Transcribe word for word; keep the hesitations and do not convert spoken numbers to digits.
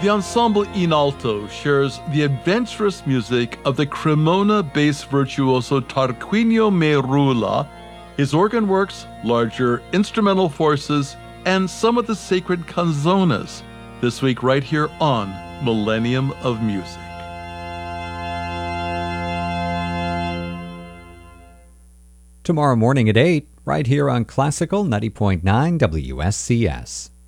The ensemble in alto shares the adventurous music of the Cremona bass virtuoso Tarquinio Merula, his organ works, larger instrumental forces, and some of the sacred canzonas, this week right here on Millennium of Music. Tomorrow morning at eight, right here on Classical ninety point nine W S C S.